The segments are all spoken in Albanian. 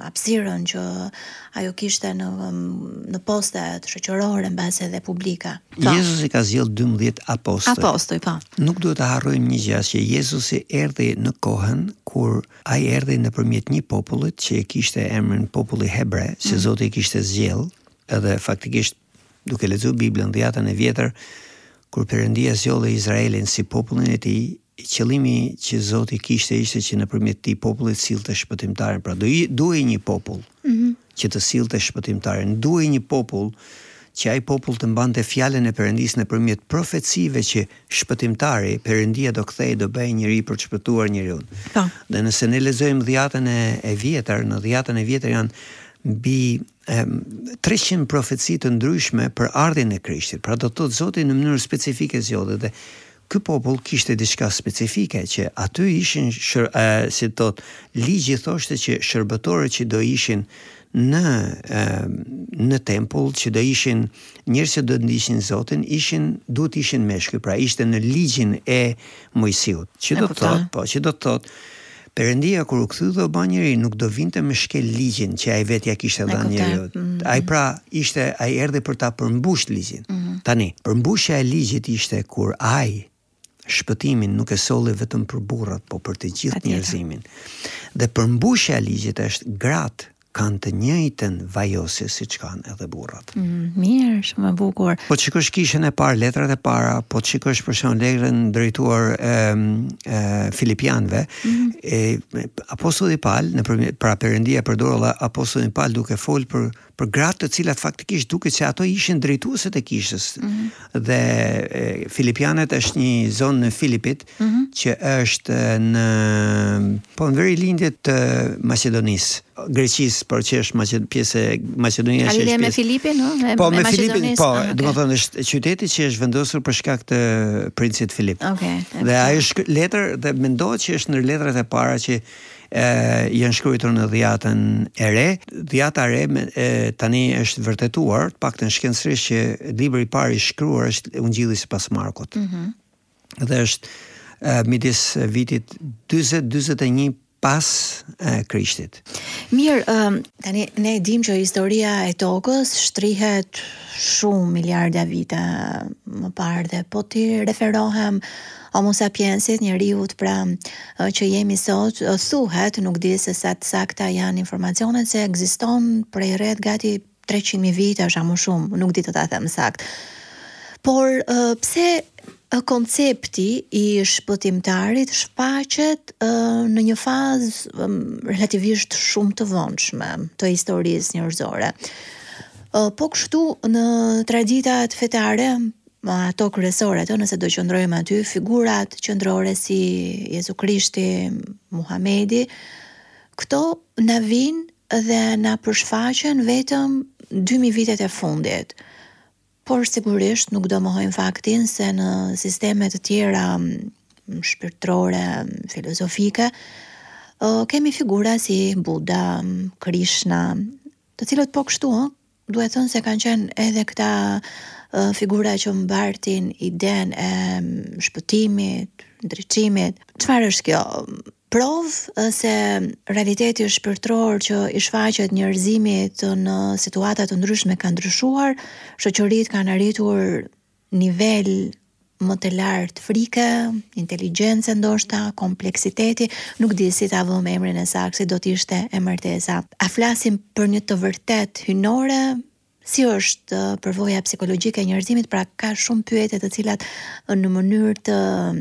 hapësirën që ajo kishte në postet shoqërore mbase edhe publike. Jezusi ka zgjedhur 12 apostoj. Apostoj, po. Nuk duhet të harrojmë një gjë, që Jezusi erdhi në kohën kur ai erdhi nëpërmjet një popullit që kishte emrin populli hebre, që Zoti i kishte zgjedhur, edhe faktikisht duke lexuar Biblën Dhjetën e Vjetër, kur Perëndia zgjodhi Izraelin si popullin e tij, qëllimi që Zoti kishte ishte që nëpërmjet këtij populli të sillte shpëtimtarin. Pra duhej një popull që të sillte shpëtimtarin. Duhej një popull që ai popull të mbante fjalën e Perëndisë nëpërmjet profecive që shpëtimtari, Perëndia do kthej, do bëjë njëri për të shpëtuar njeriu. Po. Dhe nëse ne lexojmë Dhjetën e Vjetër, në Dhjetën e Vjetër janë mbi 300 profeci të ndryshme për ardhin e Krishtit. Pra do të thotë Zoti në mënyrë specifike zgjodhi dhe ky popull kishte diçka specifike që aty ishin si thot ligji thoshte që shërbëtorët që do ishin në tempull, që do ishin njerëz që do të ndiqnin Zotin, duhet ishin meshkuj, pra ishte në ligjin e Mojsiut. Që do të thotë Perëndia kur u kthy do bën njëri, nuk do vinte me shkel ligjin që ai vetja kishte dhënë njeriu. Ai ai erdhi për ta përmbush ligjin. Tani, përmbushja e ligjit ishte kur ai shpëtimin nuk e solli vetëm për burrat, po për të gjithë njerëzimin. Dhe përmbushja e ligjit është gratë kanë të njëjtën vajosje siç kanë edhe burrat. Mirë, shumë e bukur. Po shikosh kishën e parë, letrat e para, po shikosh për shembull letrën drejtuar Filipianëve, apostulli Paul pra Perëndia përdorë apostullin Paul duke fol për gratë të cilat faktikisht duket se ato ishin drejtuesit e kishës. Dhe Filipianët është një zonë në Filipit që është në veri lindje të Maqedonisë, Greqisë, por që është pjesë e Maqedonisë. A lidhje me Filipin, no? Po me Filipin, po, domethënë është qyteti që është vendosur për shkak të princit Filip. Okej. Dhe ai është letër dhe mendohet që është në letrat e para që janë shkruar në Dhjetën e Re. Dhjata e Re tani është vërtetuar, paktën shkencërisht, që libri i parë i shkruar është Ungjilli sipas Markut. Dhe është midis vitit 40-41 pas Krishtit. Mirë, tani ne dim që historia e tokës shtrihet shumë miliarda vite më parë dhe po ti referohem Homo sapiensit, njeriut pra që jemi sot, thuhet, nuk di se sa të sakta janë informacionet, se ekziston prej rreth gati 300.000 vitesh a më shumë, nuk di të ta them sakt. Por pse koncepti i shpëtimtarit shfaqet në një fazë relativisht shumë të vonshme të historisë njerëzore. Po kështu në traditat fetare, ato kryesore, nëse do qëndrojmë aty, figurat qëndrore si Jezu Krishti, Muhamedi, këto na vinë dhe na përshfaqen vetëm 2000 vitet e fundit. Por sigurisht nuk do mohojmë faktin se në sisteme të tjera shpirtërore, filozofike, kemi figura si Buddha, Krishna, të cilët po kështu, duhet thënë se kanë qenë edhe këta figura që mbartin idenë e shpëtimit, ndriçimit. Çfarë është kjo? Provë se realiteti shpirtëror që i shfaqet njerëzimit në situata të ndryshme ka ndryshuar, shoqëritë kanë arritur nivel më të lartë frike, inteligjencë ndoshta, kompleksiteti, nuk di si ta vëmë emrin e saktë, si do të ishte e martesa. A flasim për një të vërtet hynore? Si është përvoja psikologjike e njerëzimit? Pra ka shumë pyetje të cilat në mënyrë të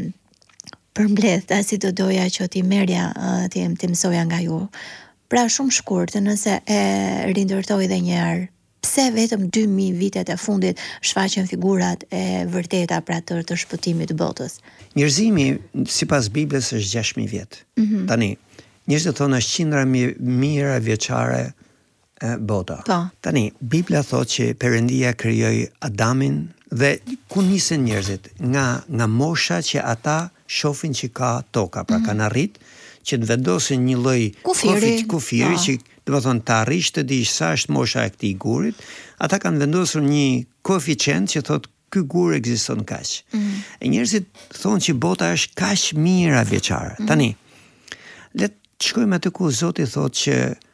përmbledhta, si do doja që ti merja ti mësoja nga ju. Pra shumë shkurt, nëse e rindërtoj edhe një herë, pse vetëm 2000 vitet e fundit shfaqen figurat e vërteta pra të shpëtimit të botës? Njerëzimi sipas Biblës është 6000 vjet. Tani, njerëzit thonë është qindra mijëra vjeçare bota. Tani, Bibla thotë që Perëndia krijoi Adamin dhe ku nisën njerëzit nga mosha që ata shohin që ka toka, pra kanë arrit që të vendosin një lloj kufiri që do të thonë të arrish të dish sa është mosha e këtij gurit, ata kanë vendosur një koeficient që thotë ky gur ekziston kaq. E njerëzit thonë që bota është kaq mijëra vjeçare. Tani, le të shkojmë aty ku Zoti thotë që